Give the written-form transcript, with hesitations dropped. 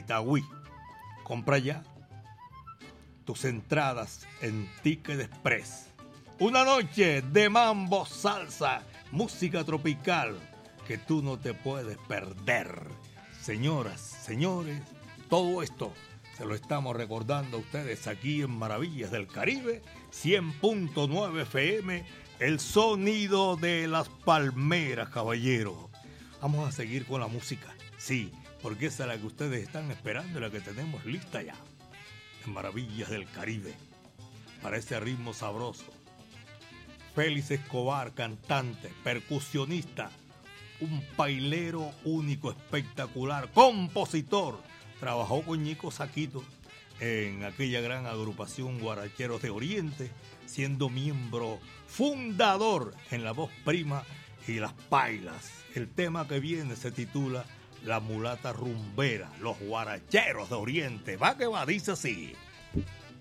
Itagüí. Compra ya tus entradas en Ticket Express. Una noche de mambo, salsa, música tropical que tú no te puedes perder. Señoras, señores, todo esto se lo estamos recordando a ustedes aquí en Maravillas del Caribe, 100.9 FM, el sonido de las palmeras, caballero. Vamos a seguir con la música, sí, porque esa es la que ustedes están esperando y la que tenemos lista ya. En Maravillas del Caribe, para ese ritmo sabroso. Félix Escobar, cantante, percusionista, un pailero único, espectacular, compositor. Trabajó con Ñico Saquito en aquella gran agrupación Guaracheros de Oriente, siendo miembro fundador en La Voz Prima y Las Pailas. El tema que viene se titula La Mulata Rumbera, los Guaracheros de Oriente. Va que va, dice así.